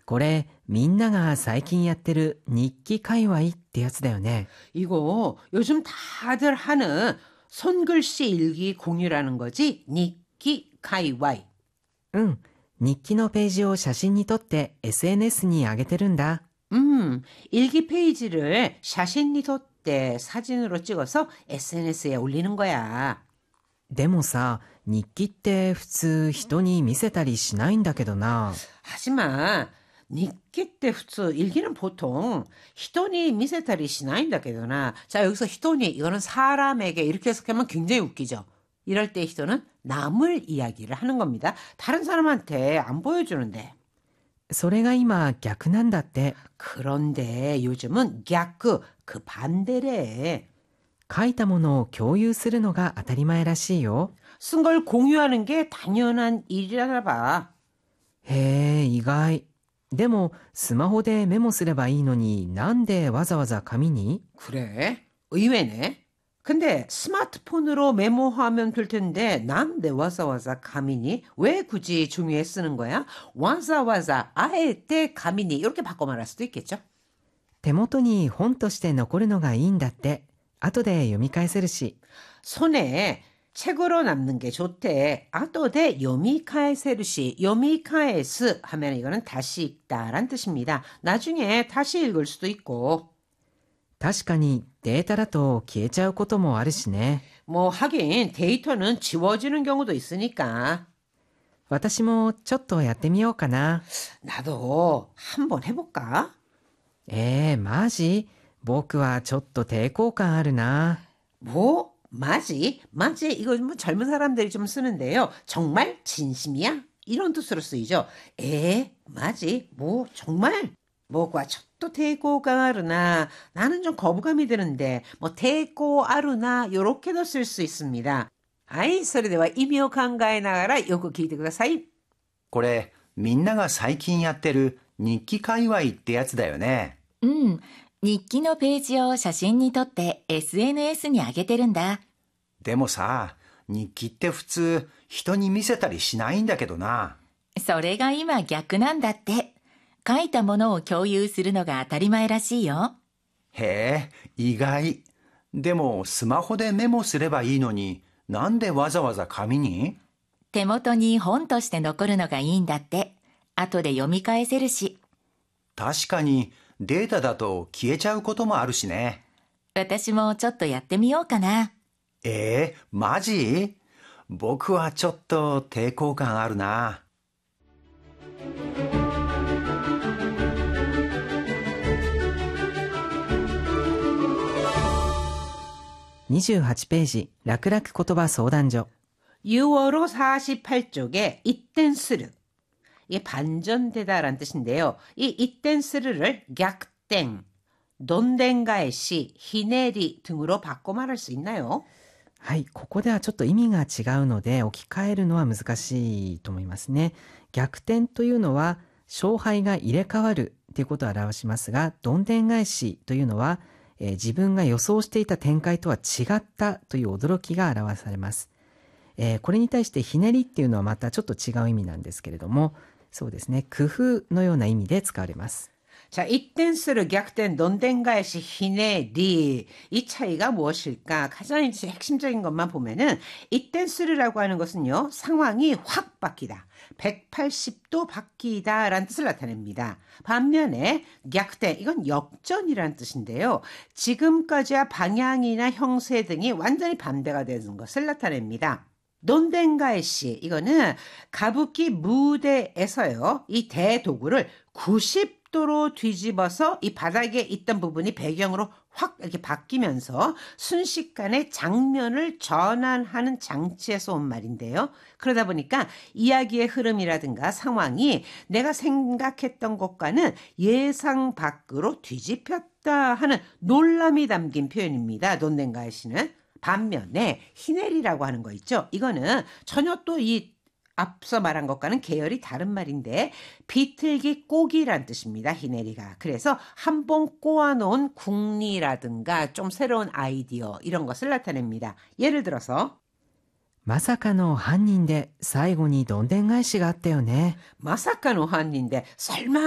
これ、みんなが最近やってる日記界隈ってやつだよね。 이거 요즘 다들 하는 손글씨 일기 공유라는 거지? 니키 카이와이. うん。日記のページを写真に撮って SNS に上げてるんだ。 일기 페이지를 샤신니 덧대 사진으로 찍어서 SNS에 올리는 거야. でもさ、日記って普通人に見せたりしないんだけどな。 하지만 니키 때 후츠 일기는 보통 히토니 미세타리 시나인다게도나 자 여기서 히토니 이거는 사람에게 이렇게 해석하면 굉장히 웃기죠. 이럴 때 히토는 남을 이야기를 하는 겁니다. 다른 사람한테 안 보여주는데. それが今逆なんだって。 그런데 요즘은 갸크 그 반대래. 書いたものを共有するのが当たり前らしいよ。 쓴 걸 공유하는 게 당연한 일이라나 봐. へえ、意外。でもスマホでメモすればいいのになんでわざわざ紙に？ 그래? 의외네. 근데 스마트폰으로 메모하면 될 텐데 난데 와자와자 가미니? 왜 굳이 중요해 쓰는 거야? 와자와자 아에테 가미니 이렇게 바꿔 말할 수도 있겠죠? 手元に本として残るのがいいんだって。後で読み返せるし。 손에 책으로 남는 게 좋대. 아또데 요미카에세르시 요미카에스 하면 이거는 다시 읽다란 뜻입니다. 나중에 다시 읽을 수도 있고. 確かにデータだと消えちゃうこともあるしね。 뭐 하긴 데이터는 지워지는 경우도 있으니까. 私もちょっとやってみようかな。 나도 한번 해볼까? マジ？僕はちょっと抵抗感あるな。 뭐? 마지? 마지? 이거 뭐 젊은 사람들이 좀 쓰는데요. 정말 진심이야? 이런 뜻으로 쓰이죠. 마지? 뭐 정말? 뭐가 또 대고가 아르나 나는 좀 거부감이 드는데 뭐 대고 아르나 요렇게도 쓸 수 있습니다. 아이, それでは意味を考えながらよく聞いてください。 これ、みんなが最近やってる日記界隈ってやつだよね。 うん。日記のページを写真に撮って SNS に上げてるんだ。 でもさ、日記って普通人に見せたりしないんだけどな。 それが今逆なんだって。書いたものを共有するのが当たり前らしいよ。 へえ、意外。でもスマホでメモすればいいのに、なんでわざわざ紙に？ 手元に本として残るのがいいんだって。後で読み返せるし。 確かにデータだと消えちゃうこともあるしね。 私もちょっとやってみようかな。 マジ？僕はちょっと抵抗感あるな。 28ページ、楽々言葉相談所。 6월호 48쪽에 이땐스르. 이게 반전되다라는 뜻인데요. 이 이땐스르를 객땡, 논댕가에시, 히네리 등으로 바꿔 말할 수 있나요? はい、ここではちょっと意味が違うので置き換えるのは難しいと思いますね。逆転というのは勝敗が入れ替わるということを表しますが、どんでん返しというのは、自分が予想していた展開とは違ったという驚きが表されます。これに対してひねりっていうのはまたちょっと違う意味なんですけれども、そうですね、工夫のような意味で使われます。 자, 이땐스르 객땡 논댕가에시 히네리 이 차이가 무엇일까? 가장 이제 핵심적인 것만 보면은 이땐스르라고 하는 것은요, 상황이 확 바뀌다, 180도 바뀌다라는 뜻을 나타냅니다. 반면에 객땡 이건 역전이라는 뜻인데요, 지금까지와 방향이나 형세 등이 완전히 반대가 되는 것을 나타냅니다. 논댕가에시 이거는 가부키 무대에서요, 이 대도구를 90도로 뒤집어서 이 바닥에 있던 부분이 배경으로 확 이렇게 바뀌면서 순식간에 장면을 전환하는 장치에서 온 말인데요. 그러다 보니까 이야기의 흐름이라든가 상황이 내가 생각했던 것과는 예상 밖으로 뒤집혔다 하는 놀람이 담긴 표현입니다. 논댕가에시는. 반면에 히네리라고 하는 거 있죠. 이거는 전혀 또 이 앞서 말한 것과는 계열이 다른 말인데 비틀기 꼬기란 뜻입니다. 히네리가. 그래서 한 번 꼬아놓은 궁리라든가 좀 새로운 아이디어 이런 것을 나타냅니다. 예를 들어서 まさかの犯人で最後にどんでん返しがあったよね。 마사카노 한인데 설마